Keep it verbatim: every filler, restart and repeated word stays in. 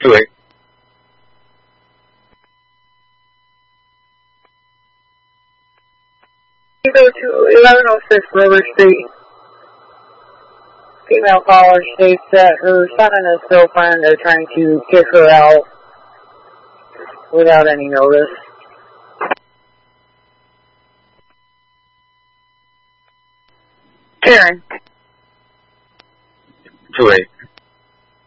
two eight. You go to eleven oh six River Street. Female caller states that her son and his girlfriend are trying to kick her out without any notice. Karen. two eight.